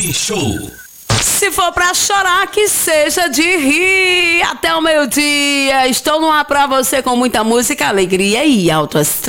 Morning Show. Se for pra chorar, que seja de rir. Até o meio-dia. Estou no ar pra você com muita música, alegria e alto astral.